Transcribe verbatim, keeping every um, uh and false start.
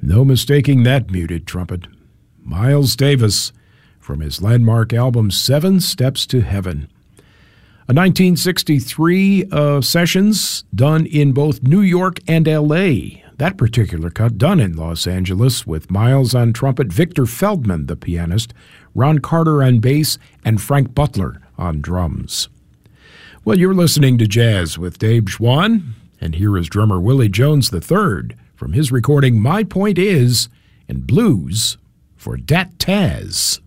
No mistaking that muted trumpet. Miles Davis from his landmark album Seven Steps to Heaven. A nineteen sixty-three uh, sessions done in both New York and L A. That particular cut done in Los Angeles with Miles on trumpet, Victor Feldman, the pianist, Ron Carter on bass, and Frank Butler on drums. Well, you're listening to Jazz with Dave Schwann, and here is drummer Willie Jones the third from his recording My Point Is, and Blues for Dat Taz.